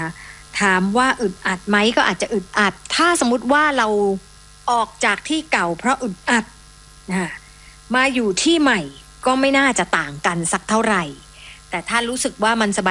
ถามว่าอึดอัดไหมก็อาจจะอึดอัดถ้าสมมุติว่าเราออกจากที่เก่าเพราะอึดอัดนะคะมาอยู่ที่ใหม่ก็ไม่น่าจะต่างกันสักเท่าไหร่แต่ถ้ารู้สึกว่ามันสบาย